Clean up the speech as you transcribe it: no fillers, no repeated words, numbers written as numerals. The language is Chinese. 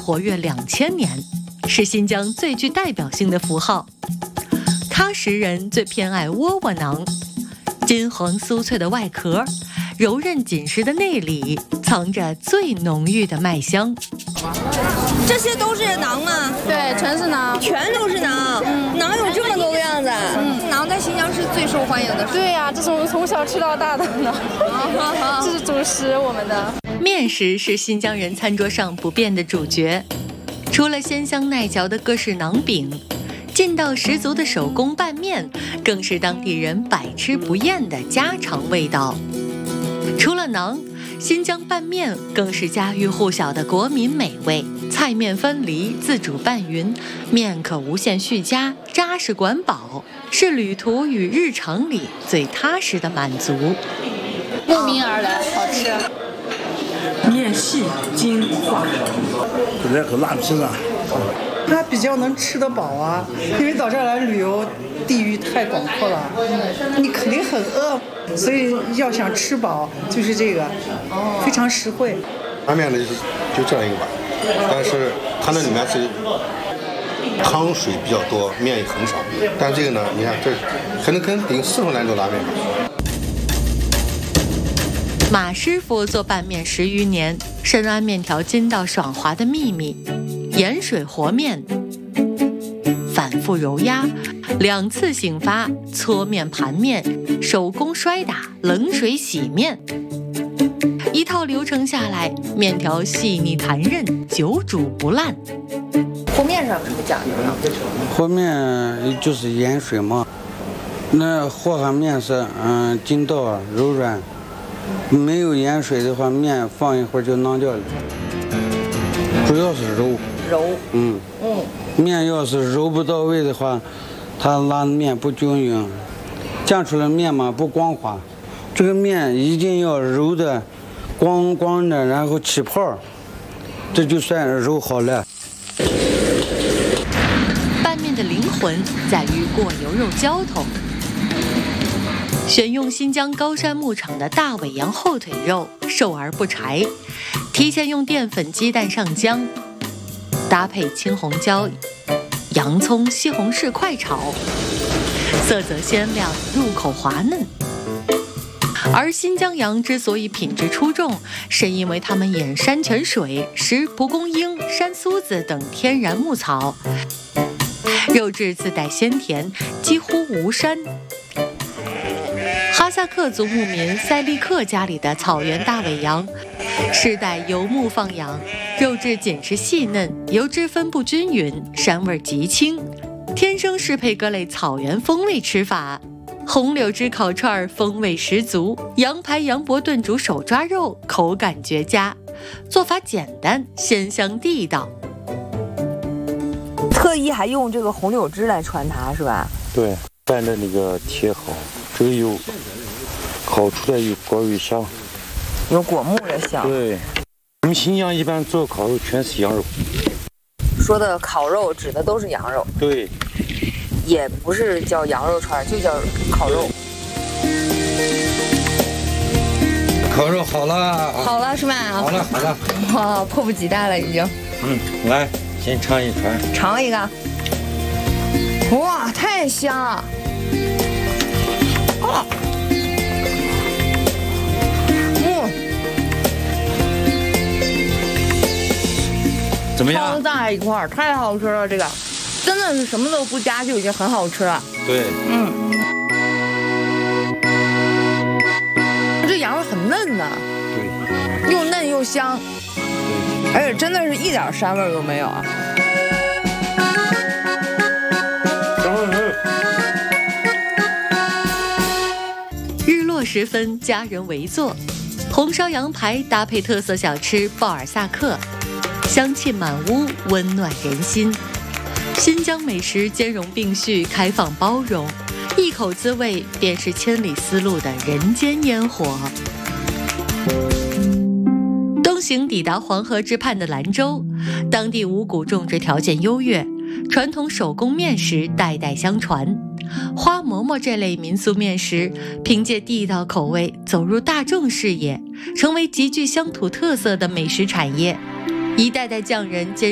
活跃2000年，是新疆最具代表性的符号。喀什人最偏爱窝窝囊，金黄酥脆的外壳，柔韧紧实的内里，藏着最浓郁的麦香。 这些都是馕吗？ 对，全是馕， 全都是馕。馕有这么多个样子。馕在新疆是最受欢迎的。 对呀，这是我们从小吃到大的呢。这是主食，我们的面食是新疆人餐桌上不变的主角，除了鲜香耐嚼的各式馕饼，劲道十足的手工拌面更是当地人百吃不厌的家常味道。除了馕，新疆拌面更是家喻户晓的国民美味，菜面分离，自主拌匀，面可无限续加，扎实管饱，是旅途与日常里最踏实的满足。 慕名而来，好吃。 面细筋化， 这口辣皮啊， 它比较能吃得饱啊，因为到这儿来旅游，地域太广阔了，你肯定很饿，所以要想吃饱就是这个，非常实惠。 拌面呢就这样一个碗，但是它那里面是汤水比较多，面也很少。但这个呢，你看这可能跟顶4份兰州拉面。 马师傅做拌面10余年，深谙面条筋道爽滑的秘密。盐水和面，反复揉压，2次醒发，搓面盘面，手工摔打，冷水洗面。一套流程下来，面条细腻弹韧，久煮不烂。 和面上有什么讲究呢？ 和面就是盐水嘛，那和上面是筋道啊柔软，没有盐水的话，面放一会儿就囊掉了。主要是揉。面要是揉不到位的话，它拉面不均匀，酱出来面嘛不光滑。这个面一定要揉的光光的，然后起泡，这就算揉好了。 拌面的灵魂在于过油肉浇头，选用新疆高山牧场的大尾羊后腿肉，瘦而不柴，提前用淀粉、鸡蛋上浆，搭配青红椒、洋葱、西红柿快炒，色泽鲜亮，入口滑嫩。而新疆羊之所以品质出众，是因为它们饮山泉水，食蒲公英、山苏子等天然牧草，肉质自带鲜甜，几乎无膻。哈萨克族牧民塞利克家里的草原大尾羊，世代游牧放养，肉质紧实细嫩，油脂分布均匀，膻味极轻，天生适配各类草原风味吃法。红柳枝烤串风味十足，羊排、羊脖炖煮手抓肉口感绝佳，做法简单，鲜香地道。 特意还用这个红柳枝来穿它，是吧？ 对，拌的那个铁好，这个油烤出来越锅越香， 有果木的香。 对，我们新疆一般做烤肉全是羊肉。 说的烤肉指的都是羊肉。 对。 也不是叫羊肉串，就叫烤肉。 烤肉好了， 好了是吧？ 好了。 哇，迫不及待了已经。 来，先尝一串。 尝一个。哇，太香了。 怎么样？ 超大一块，太好吃了，这个。真的是什么都不加就已经很好吃了。 对， 这羊肉很嫩的， 对， 又嫩又香，而且真的是一点膻味都没有啊。 日落时分，家人围坐，红烧羊排搭配特色小吃鲍尔萨克，香气满屋，温暖人心。新疆美食兼容并蓄，开放包容，一口滋味便是千里丝路的人间烟火。东行抵达黄河之畔的兰州，当地五谷种植条件优越，传统手工面食代代相传。花馍馍这类民俗面食，凭借地道口味走入大众视野，成为极具乡土特色的美食产业。一代代匠人坚